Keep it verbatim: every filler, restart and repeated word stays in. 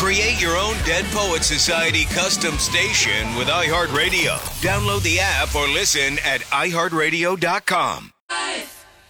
Create your own Dead Poet Society custom station with iHeartRadio. Download the app or listen at i heart radio dot com.